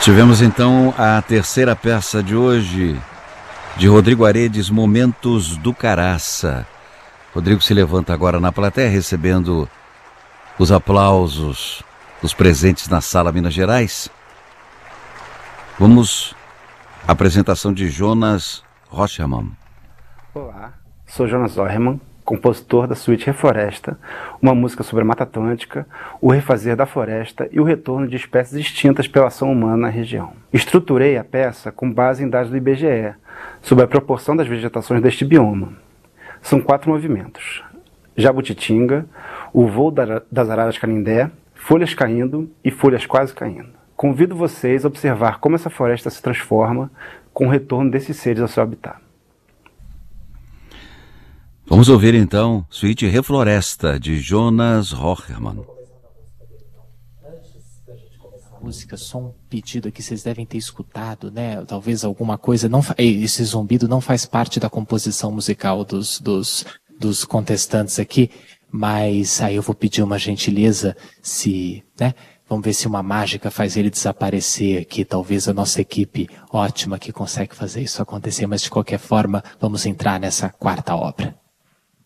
Tivemos então a terceira peça de hoje, de Rodrigo Aredes, Momentos do Caraça. Rodrigo se levanta agora na plateia, recebendo os aplausos dos presentes na Sala Minas Gerais. Vamos à apresentação de Jonas Rochermann. Olá, sou Jonas Rochermann, compositor da suíte Refloresta, uma música sobre a Mata Atlântica, o refazer da floresta e o retorno de espécies extintas pela ação humana na região. Estruturei a peça com base em dados do IBGE, sobre a proporção das vegetações deste bioma. São 4 movimentos: Jabutitinga, o voo das araras canindé, folhas caindo e folhas quase caindo. Convido vocês a observar como essa floresta se transforma com o retorno desses seres ao seu habitat. Vamos ouvir então Suíte Refloresta, de Jonas Rochermann. Música, só um pedido aqui, vocês devem ter escutado, né? Talvez alguma coisa, esse zumbido não faz parte da composição musical dos contestantes aqui, mas aí eu vou pedir uma gentileza, né? Vamos ver se uma mágica faz ele desaparecer aqui, talvez a nossa equipe ótima que consegue fazer isso acontecer, mas de qualquer forma, vamos entrar nessa quarta obra.